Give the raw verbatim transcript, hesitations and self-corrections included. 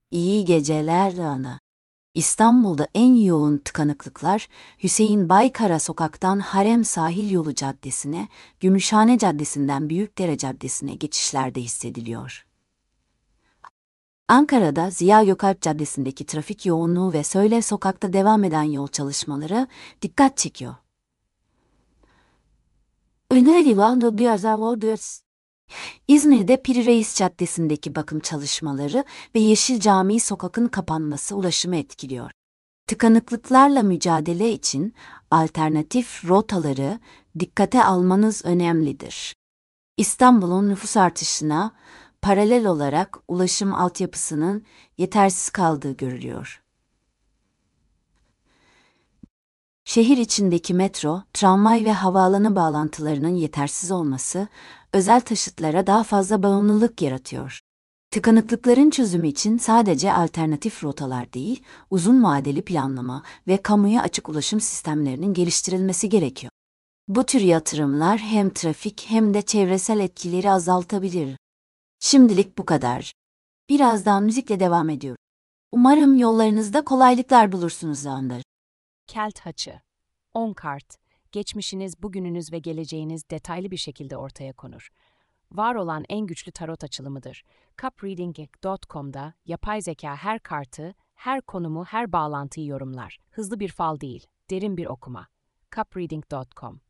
İyi geceler Rana. İstanbul'da en yoğun tıkanıklıklar Hüseyin Baykara Sokak'tan Harem Sahil Yolu Caddesi'ne, Gümüşhane Caddesi'nden Büyükdere Caddesi'ne geçişlerde hissediliyor. Ankara'da Ziya Gökalp Caddesi'ndeki trafik yoğunluğu ve Söyle Sokak'ta devam eden yol çalışmaları dikkat çekiyor. İzmir'de Piri Reis Caddesi'ndeki bakım çalışmaları ve Yeşil Camii Sokak'ın kapanması ulaşımı etkiliyor. Tıkanıklıklarla mücadele için alternatif rotaları dikkate almanız önemlidir. İstanbul'un nüfus artışına paralel olarak ulaşım altyapısının yetersiz kaldığı görülüyor. Şehir içindeki metro, tramvay ve havaalanı bağlantılarının yetersiz olması, özel taşıtlara daha fazla bağımlılık yaratıyor. Tıkanıklıkların çözümü için sadece alternatif rotalar değil, uzun vadeli planlama ve kamuya açık ulaşım sistemlerinin geliştirilmesi gerekiyor. Bu tür yatırımlar hem trafik hem de çevresel etkileri azaltabilir. Şimdilik bu kadar. Birazdan müzikle devam ediyorum. Umarım yollarınızda kolaylıklar bulursunuz Önder. Kelt Haçı. on kart. Geçmişiniz, bugününüz ve geleceğiniz detaylı bir şekilde ortaya konur. Var olan en güçlü tarot açılımıdır. cup reading nokta com'da yapay zeka her kartı, her konumu, her bağlantıyı yorumlar. Hızlı bir fal değil, derin bir okuma. cup reading nokta com